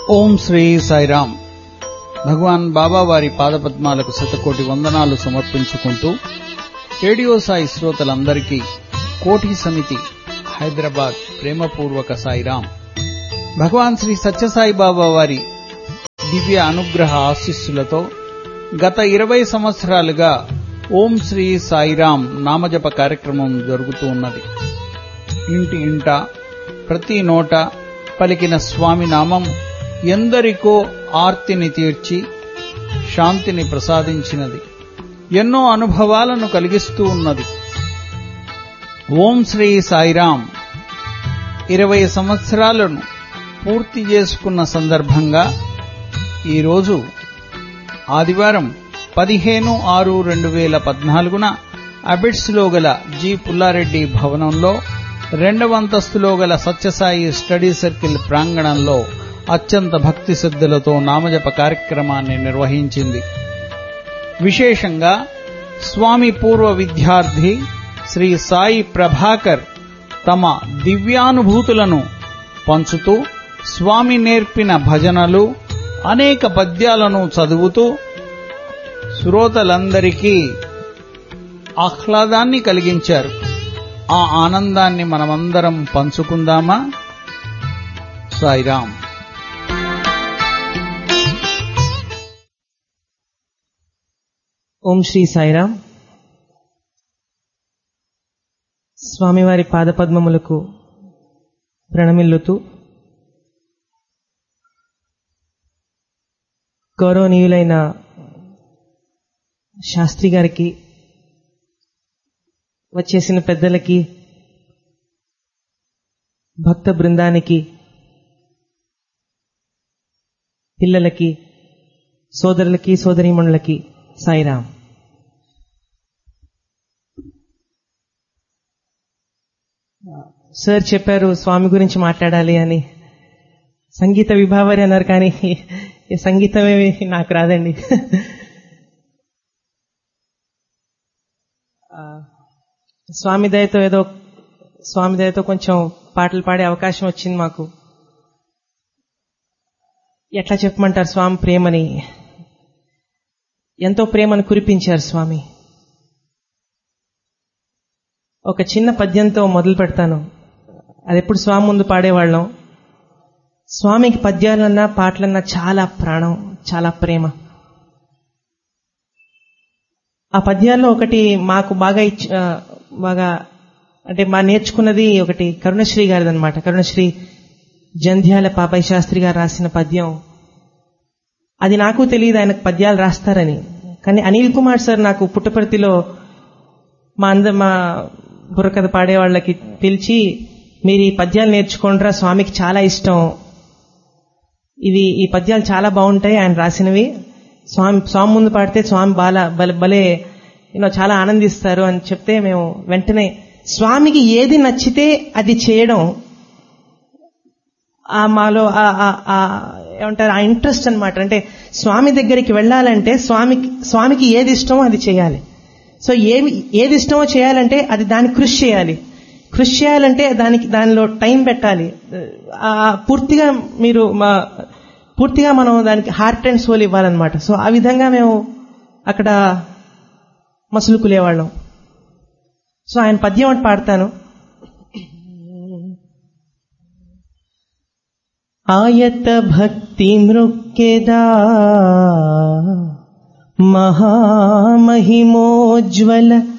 ఓం శ్రీ సాయిరామ్. భగవాన్ బాబా వారి పాదపద్మాలకు శతకోటి వందనాలు సమర్పించుకుంటూ రేడియో సాయి శ్రోతలందరికీ కోటి సమితి హైదరాబాద్ ప్రేమపూర్వక సాయిరామ్. భగవాన్ శ్రీ సత్యసాయి బాబా వారి దివ్య అనుగ్రహ ఆశీస్సులతో గత 20 సంవత్సరాలుగా ఓం శ్రీ సాయిరామ్ నామజప కార్యక్రమం జరుగుతూ ఉన్నది. ఇంటి ఇంట ప్రతి నోట పలికిన స్వామి నామం ఎందరికో ఆర్తిని తీర్చి శాంతిని ప్రసాదించినది, ఎన్నో అనుభవాలను కలిగిస్తూ ఉన్నది. ఓం శ్రీ సాయిరామ్ 20 సంవత్సరాలను పూర్తి చేసుకున్న సందర్భంగా ఈరోజు ఆదివారం 15/6/2014న అబిడ్స్లో గల జి పుల్లారెడ్డి భవనంలో 2వ అంతస్తులో గల సత్యసాయి స్టడీ సర్కిల్ ప్రాంగణంలో అత్యంత భక్తి శ్రద్ధలతో నామజప కార్యక్రమాన్ని నిర్వహించింది. విశేషంగా స్వామి పూర్వ విద్యార్థి శ్రీ సాయి ప్రభాకర్ తమ దివ్యానుభూతులను పంచుతూ స్వామి నేర్పిన భజనలు, అనేక పద్యాలను చదువుతూ శ్రోతలందరికీ ఆహ్లాదాన్ని కలిగించారు. ఆ ఆనందాన్ని మనమందరం పంచుకుందామా? సాయిరామ్. ఓం శ్రీ సాయిరామ్. స్వామివారి పాదపద్మములకు ప్రణమిల్లుతూ గౌరవనీయులైన శాస్త్రి గారికి, వచ్చేసిన పెద్దలకి, భక్త బృందానికి, పిల్లలకి, సోదరులకి, సోదరీమణులకి సాయిరామ్. సార్ చెప్పారు స్వామి గురించి మాట్లాడాలి అని. సంగీత విభావరి అన్నారు, కానీ ఈ సంగీతమేమి నాకు రాదండి. స్వామి దయతో కొంచెం పాటలు పాడే అవకాశం వచ్చింది మాకు. ఎట్లా చెప్పమంటారు స్వామి ప్రేమని? ఎంతో ప్రేమను కురిపించారు స్వామి. ఒక చిన్న పద్యంతో మొదలు పెడతాను. అది ఎప్పుడు స్వామి ముందు పాడేవాళ్ళం. స్వామికి పద్యాలన్నా పాటలన్నా చాలా ప్రాణం, చాలా ప్రేమ. ఆ పద్యాల్లో ఒకటి మాకు బాగా అంటే మా నేర్చుకున్నది ఒకటి కరుణశ్రీ గారిది అనమాట. కరుణశ్రీ జంధ్యాల పాపయ్య శాస్త్రి గారు రాసిన పద్యం. అది నాకు తెలియదు ఆయనకు పద్యాలు రాస్తారని. కానీ అనిల్ కుమార్ సార్ నాకు పుట్టపర్తిలో మా బుర్రకథ పాడేవాళ్ళకి పిలిచి, మీరు ఈ పద్యాలు నేర్చుకోండిరా, స్వామికి చాలా ఇష్టం, ఈ పద్యాలు చాలా బాగుంటాయి ఆయన రాసినవి, స్వామి ముందు పాడితే స్వామి భలే చాలా ఆనందిస్తారు అని చెప్తే, మేము వెంటనే స్వామికి ఏది నచ్చితే అది చేయడం, మాలో ఏమంటారు ఆ ఇంట్రెస్ట్ అనమాట. అంటే స్వామి దగ్గరికి వెళ్ళాలంటే స్వామికి ఏది ఇష్టమో అది చేయాలి. సో ఏది ఇష్టమో చేయాలంటే అది దానికి కృషి చేయాలి. కృషి చేయాలంటే దానిలో టైం పెట్టాలి. పూర్తిగా మనం దానికి హార్ట్ అండ్ సోల్ ఇవ్వాలన్నమాట. సో ఆ విధంగా మేము అక్కడ మసులుకులేవాళ్ళం. సో ఆయన పద్యం ఒకటి పాడతాను. ఆయత భక్తి మృక్కెదా మహామహిమోజ్వల